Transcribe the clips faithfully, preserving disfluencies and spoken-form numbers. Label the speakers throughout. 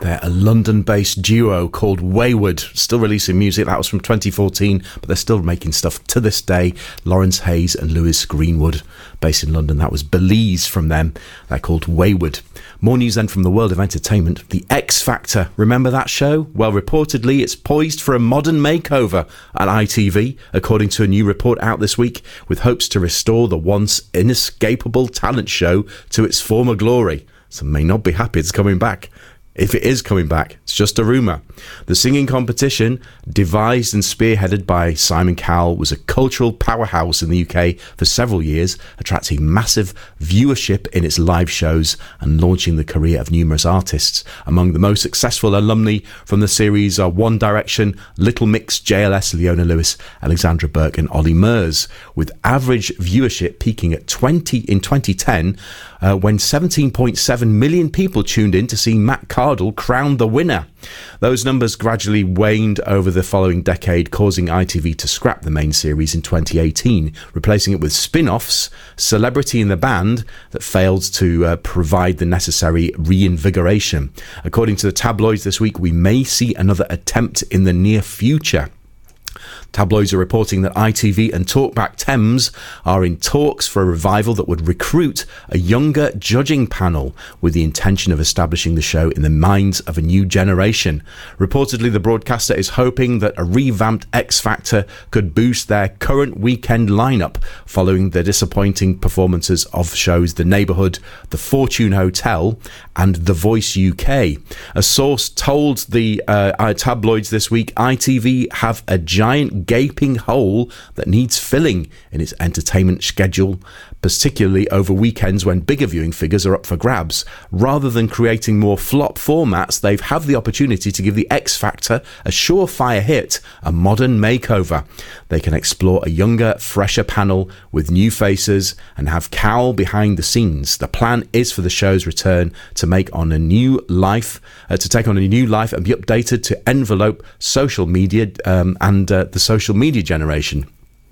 Speaker 1: They're a London-based duo called Wayward, still releasing music. That was from twenty fourteen, but they're still making stuff to this day. Lawrence Hayes and Lewis Greenwood, based in London. That was Belize from them. They're called Wayward. More news then from the world of entertainment. The X Factor. Remember that show? Well, reportedly, it's poised for a modern makeover at I T V, according to a new report out this week, with hopes to restore the once inescapable talent show to its former glory. Some may not be happy it's coming back. If it is coming back, it's just a rumour. The singing competition, devised and spearheaded by Simon Cowell, was a cultural powerhouse in the U K for several years, attracting massive viewership in its live shows and launching the career of numerous artists. Among the most successful alumni from the series are One Direction, Little Mix, J L S, Leona Lewis, Alexandra Burke and Ollie Murs, with average viewership peaking at twenty in twenty ten, uh, when seventeen point seven million people tuned in to see Matt Cardle crowned the winner. Those numbers gradually waned over the following decade, causing I T V to scrap the main series in twenty eighteen, replacing it with spin-offs, Celebrity in the Band, that failed to uh, provide the necessary reinvigoration. According to the tabloids this week, we may see another attempt in the near future. Tabloids are reporting that I T V and Talkback Thames are in talks for a revival that would recruit a younger judging panel with the intention of establishing the show in the minds of a new generation. Reportedly, the broadcaster is hoping that a revamped X Factor could boost their current weekend lineup following the disappointing performances of shows The Neighbourhood, The Fortune Hotel and The Voice U K. A source told the uh, tabloids this week I T V have a giant gaping hole that needs filling in its entertainment schedule, particularly over weekends when bigger viewing figures are up for grabs. Rather than creating more flop formats, they have the opportunity to give the X Factor a surefire hit, a modern makeover. They can explore a younger, fresher panel with new faces and have Cowell behind the scenes. The plan is for the show's return to make on a new life, uh, to take on a new life and be updated to envelope social media um, and uh, the social media generation.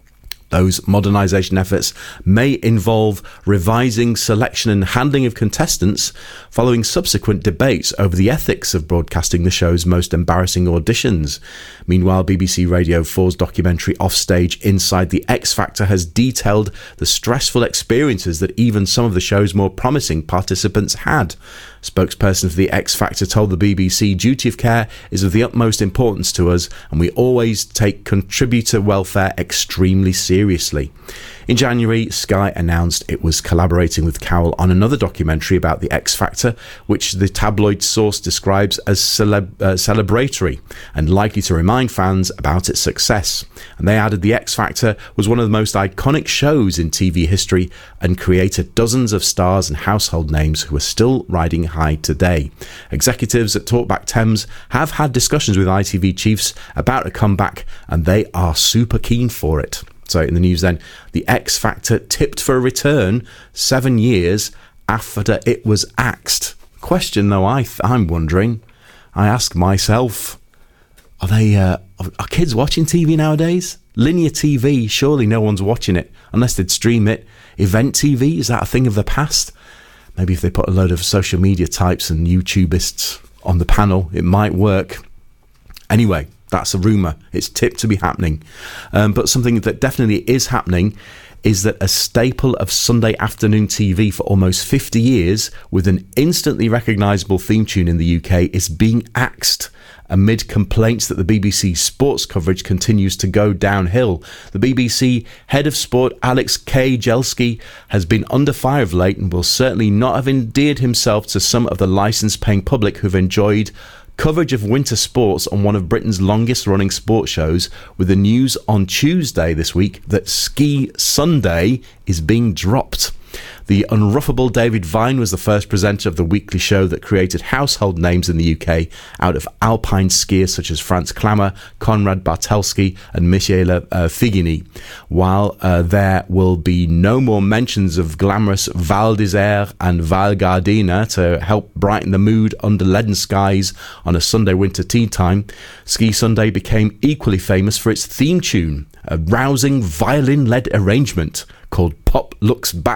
Speaker 1: Those modernisation efforts may involve revising selection and handling of contestants following subsequent debates over the ethics of broadcasting the show's most embarrassing auditions. Meanwhile, B B C Radio four's documentary Offstage Inside the X Factor has detailed the stressful experiences that even some of the show's more promising participants had. Spokesperson for the X Factor told the B B C, "Duty of care is of the utmost importance to us, and we always take contributor welfare extremely seriously." In January, Sky announced it was collaborating with Cowell on another documentary about the X Factor, which the tabloid source describes as celeb- uh, celebratory and likely to remind fans about its success. And they added the X Factor was one of the most iconic shows in T V history and created dozens of stars and household names who are still riding high today. Executives at Talkback Thames have had discussions with I T V chiefs about a comeback, and they are super keen for it. So in the news then, the X Factor tipped for a return seven years after it was axed. Question though, I th- I'm wondering, I ask myself, are they uh, are kids watching T V nowadays? Linear T V, surely no one's watching it unless they'd stream it. Event T V, is that a thing of the past? Maybe if they put a load of social media types and YouTubists on the panel, it might work. Anyway, that's a rumour. It's tipped to be happening. Um, but something that definitely is happening is that a staple of Sunday afternoon T V for almost fifty years, with an instantly recognisable theme tune in the U K, is being axed amid complaints that the B B C sports coverage continues to go downhill. The B B C head of sport, Alex K. Jelski, has been under fire of late and will certainly not have endeared himself to some of the licence-paying public who've enjoyed coverage of winter sports on one of Britain's longest running sports shows, with the news on Tuesday this week that Ski Sunday is being dropped. The unruffable David Vine was the first presenter of the weekly show that created household names in the U K out of alpine skiers such as Franz Klammer, Konrad Bartelski and Michele uh, Figini, while uh, there will be no more mentions of glamorous Val d'Isère and Val Gardena to help brighten the mood under leaden skies on a Sunday winter tea time. Ski Sunday became equally famous for its theme tune, a rousing violin-led arrangement called Pop Looks Back.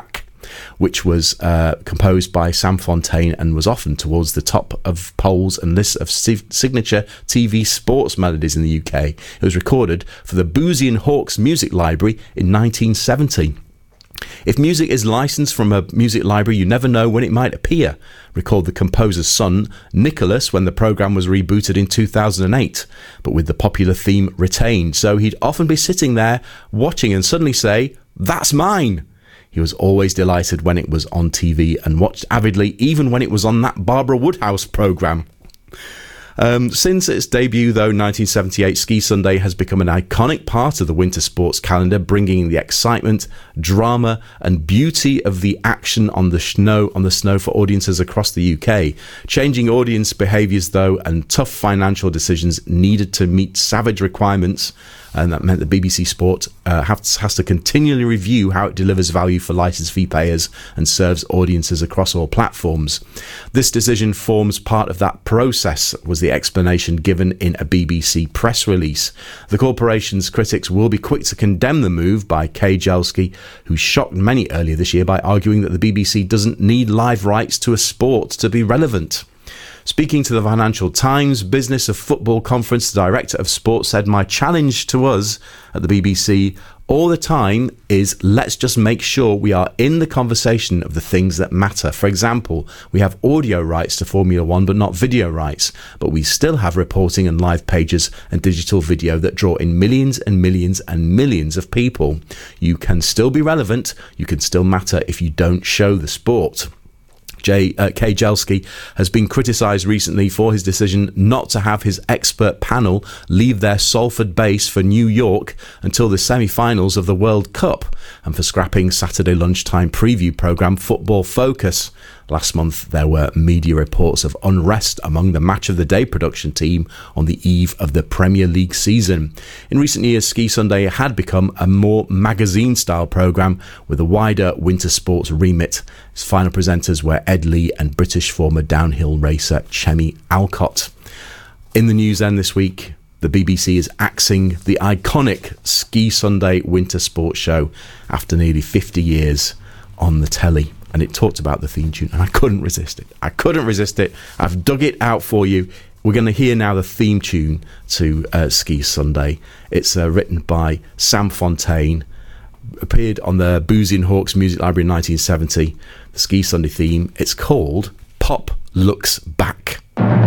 Speaker 1: which was uh, composed by Sam Fontaine and was often towards the top of polls and lists of signature T V sports melodies in the U K. It was recorded for the Boozy and Hawkes Music Library in nineteen seventy. If music is licensed from a music library, you never know when it might appear, recalled the composer's son, Nicholas, when the programme was rebooted in two thousand eight, but with the popular theme retained. So he'd often be sitting there watching and suddenly say, "That's mine." He was always delighted when it was on T V and watched avidly even when it was on that Barbara Woodhouse programme. Um, since its debut, though, nineteen seventy-eight, Ski Sunday has become an iconic part of the winter sports calendar, bringing the excitement, drama and beauty of the action on the snow on the snow for audiences across the U K. Changing audience behaviours, though, and tough financial decisions needed to meet savage requirements, and that meant that B B C Sport uh, has, has to continually review how it delivers value for licence fee payers and serves audiences across all platforms. This decision forms part of that process, was the explanation given in a B B C press release. The corporation's critics will be quick to condemn the move by Kay Jelski, who shocked many earlier this year by arguing that the B B C doesn't need live rights to a sport to be relevant. Speaking to the Financial Times Business of Football Conference, the Director of Sport said, "My challenge to us at the B B C all the time is let's just make sure we are in the conversation of the things that matter. For example, we have audio rights to Formula One, but not video rights. But we still have reporting and live pages and digital video that draw in millions and millions and millions of people. You can still be relevant. You can still matter if you don't show the sport." Jay, uh, Kay Jelski has been criticised recently for his decision not to have his expert panel leave their Salford base for New York until the semi-finals of the World Cup, and for scrapping Saturday lunchtime preview programme Football Focus. Last month, there were media reports of unrest among the Match of the Day production team on the eve of the Premier League season. In recent years, Ski Sunday had become a more magazine-style programme with a wider winter sports remit. Its final presenters were Ed Lee and British former downhill racer Chemi Alcott. In the news then this week, the B B C is axing the iconic Ski Sunday winter sports show after nearly fifty years on the telly. And it talked about the theme tune, and I couldn't resist it. I couldn't resist it. I've dug it out for you. We're going to hear now the theme tune to uh, Ski Sunday. It's uh, written by Sam Fontaine, appeared on the Boozy and Hawkes Music Library in nineteen seventy. The Ski Sunday theme. It's called Pop Looks Back.